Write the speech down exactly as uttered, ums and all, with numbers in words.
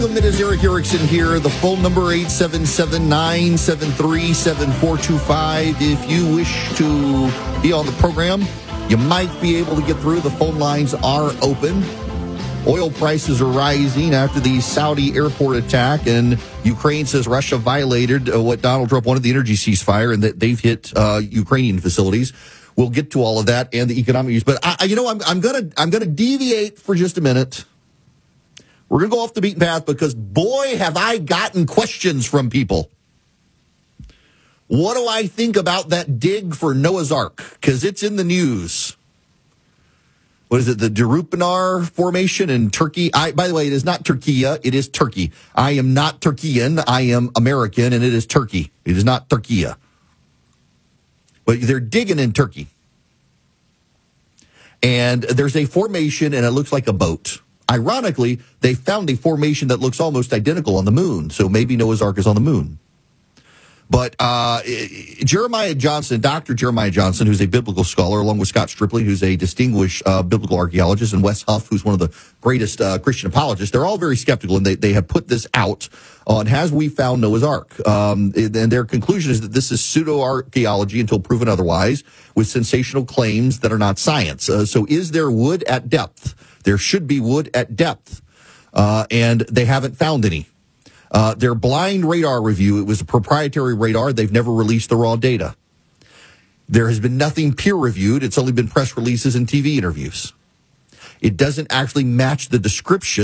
It is Eric Erickson here. The phone number eight seven seven, nine seven three, seven four two five. If you wish to be on the program, you might be able to get through. The phone lines are open. Oil prices are rising after the Saudi airport attack, and Ukraine says Russia violated uh, what Donald Trump wanted, the energy ceasefire, and that they've hit uh, Ukrainian facilities. We'll get to all of that and the economic use, but I, you know, I'm, I'm gonna I'm gonna deviate for just a minute. We're going to go off the beaten path because, boy, have I gotten questions from people. What do I think about that dig for Noah's Ark? Because it's in the news. What is it, the Derupinar Formation in Turkey? I, by the way, it is not Turkiya, it is Turkey. I am not Turkian, I am American, and it is Turkey. It is not Turkiya. But they're digging in Turkey. And there's a formation, and it looks like a boat. Ironically, they found a formation that looks almost identical on the moon, so maybe Noah's Ark is on the moon. But uh, Jeremiah Johnson, Doctor Jeremiah Johnson, who's a biblical scholar, along with Scott Stripley, who's a distinguished uh, biblical archaeologist, and Wes Huff, who's one of the greatest uh, Christian apologists, they're all very skeptical, and they, they have put this out on, has we found Noah's Ark? Um, and their conclusion is that this is pseudo-archaeology until proven otherwise, with sensational claims that are not science. Uh, so is there wood at depth? There should be wood at depth, uh, and they haven't found any. Uh, their blind radar review, it was a proprietary radar. They've never released the raw data. There has been nothing peer-reviewed. It's only been press releases and T V interviews. It doesn't actually match the description